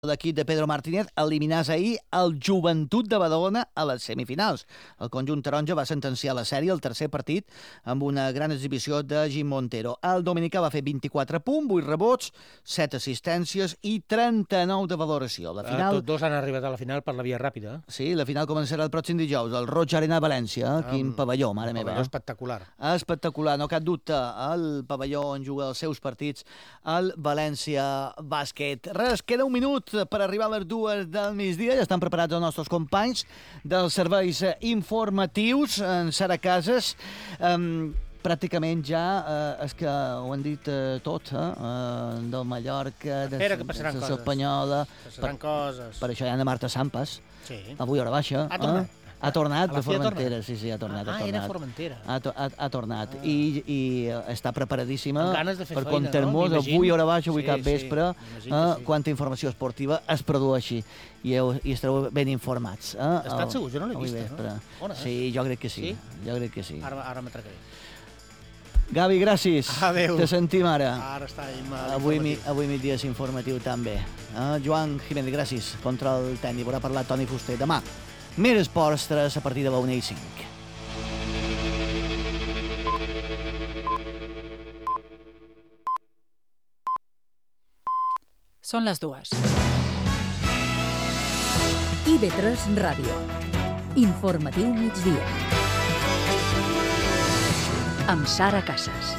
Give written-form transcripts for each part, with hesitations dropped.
L'equip de Pedro Martínez eliminàs ahir el Joventut de Badalona a les semifinals. El conjunt taronja va sentenciar la sèrie al tercer partit amb una gran exhibició de Jim Montero. El dominicà va fer 24 punts, 8 rebots, 7 assistències i 39 de valoració. La final... Tots dos han arribat a la final per la via ràpida. Sí, la final començarà el pròxim dijous, al Roig Arena a València. Quin pavelló, mare meva. Pavelló espectacular. Espectacular, no cap dubte. El pavelló on juga els seus partits, el València Bàsquet. Res, queda un minut per arribar a les 2 del migdia. Ja estan preparats els nostres companys dels serveis informatius en Sara Casas. Pràcticament ja és que ho han dit tot, del Mallorca, de l'Espanyola. Passaran coses. Per això hi ha de Marta Sampas. Sí. Avui hora baixa. Ha tornat de Formentera, sí, ha tornat. Era Formentera. Ha tornat i està preparadíssima per contar-nos avui hora baixa, avui cap vespre, quanta informació esportiva es produeixi i estareu ben informats. Estàs segur? Jo no l'he vist, no? Sí, jo crec que sí. Ara m'atracaré. Gavi, gràcies. Adéu. Te sentim ara. Ara està avui migdia és informatiu també. Joan Jiménez, gràcies. Control tècnic. Haurà parlat Toni Fuster. Demà més esports 3 a partir de la 1:05. Són les 2. IB3 Ràdio. Informatiu migdia. Amb Sara Casas.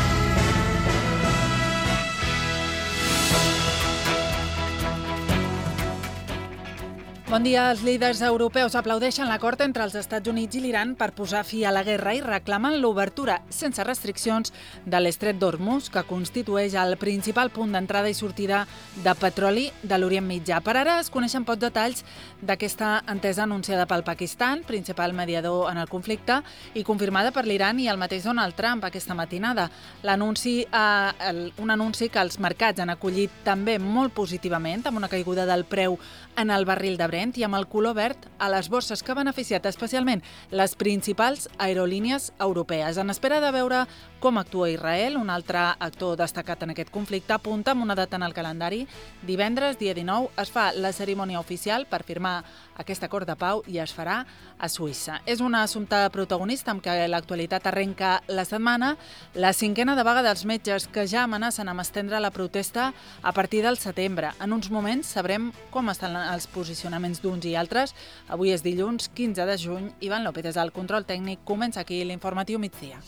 Bon dia. Els líders europeus aplaudeixen l'acord entre els Estats Units i l'Iran per posar fi a la guerra i reclamen l'obertura sense restriccions de l'estret d'Hormuz, que constitueix el principal punt d'entrada i sortida de petroli de l'Orient Mitjà. Per ara es coneixen pocs detalls d'aquesta entesa anunciada pel Pakistan, principal mediador en el conflicte, i confirmada per l'Iran i el mateix Donald Trump aquesta matinada. Un anunci que els mercats han acollit també molt positivament, amb una caiguda del preu en el barril de Brent i amb el color verd a les borses, que ha beneficiat especialment les principals aerolínies europees. En espera de veure com actua Israel, un altre actor destacat en aquest conflicte, apunta amb una data en el calendari. Divendres, dia 19, es fa la cerimònia oficial per firmar aquest acord de pau i es farà a Suïssa. És un assumpte protagonista amb què l'actualitat arrenca la setmana, la 5a de vaga dels metges, que ja amenacen amb estendre la protesta a partir del setembre. En uns moments sabrem com estan els posicionaments d'uns i altres. Avui és dilluns 15 de juny. Ivan López és el control tècnic. Comença aquí l'informatiu migdia.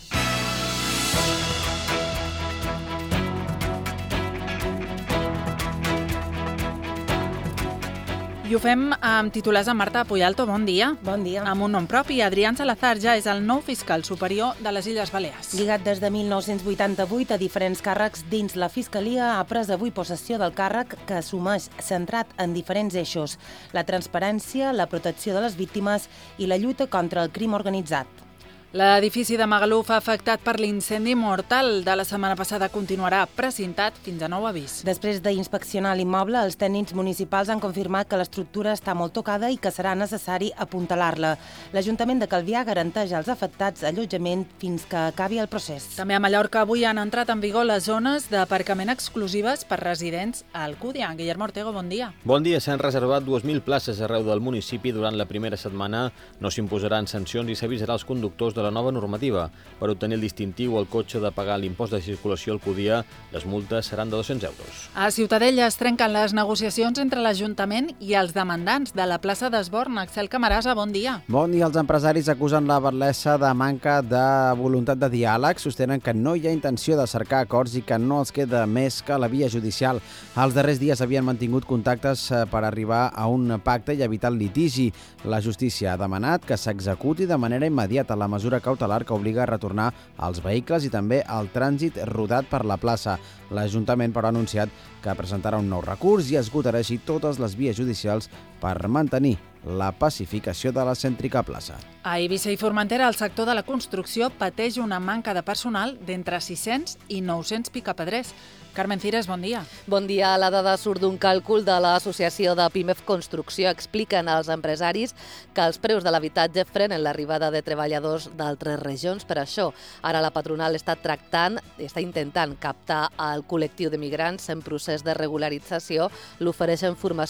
I ho fem amb titulars amb Marta Puyalto. Bon dia. Bon dia. Amb un nom propi, Adrián Salazar ja és el nou fiscal superior de les Illes Balears. Lligat des de 1988 a diferents càrrecs dins la Fiscalia, ha pres avui possessió del càrrec, que assumeix centrat en diferents eixos: la transparència, la protecció de les víctimes i la lluita contra el crim organitzat. L'edifici de Magaluf, afectat per l'incendi mortal de la setmana passada, continuarà precintat fins a nou avís. Després d'inspeccionar l'immoble, els tècnics municipals han confirmat que l'estructura està molt tocada i que serà necessari apuntalar-la. L'Ajuntament de Calvià garanteix als afectats allotjament fins que acabi el procés. També a Mallorca avui han entrat en vigor les zones d'aparcament exclusives per residents a Alcúdia. Guillermo Ortego, bon dia. Bon dia. S'han reservat 2.000 places arreu del municipi durant la primera setmana. No s'imposaran sancions i s'avisarà als conductors de la nova normativa. Per obtenir el distintiu o el cotxe de pagar l'impost de circulació Alcúdia, les multes seran de 200 euros. A Ciutadella es trenquen les negociacions entre l'Ajuntament i els demandants de la plaça d'Esborn. Axel Camarasa, bon dia. Bon dia. Els empresaris acusen la batlessa de manca de voluntat de diàleg, sostenen que no hi ha intenció de cercar acords i que no els queda més que la via judicial. Els darrers dies havien mantingut contactes per arribar a un pacte i evitar el litigi. La justícia ha demanat que s'executi de manera immediata la mesura cautelar que obliga a retornar els vehicles i també el trànsit rodat per la plaça. L'Ajuntament, però, ha anunciat que presentarà un nou recurs i esgotarà així totes les vies judicials per mantenir la pacificació de la cèntrica plaça. A Eivissa i Formentera, el sector de la construcció pateix una manca de personal d'entre 600 i 900 picapedrers. Carmen Cires, bon dia. Bon dia. La dada surt d'un càlcul de l'Associació de PIMEF Construcció. Expliquen als empresaris que els preus de l'habitatge frenen l'arribada de treballadors d'altres regions. Per això, ara la patronal està intentant captar el col·lectiu de migrants en procés de regularització. L'ofereixen formació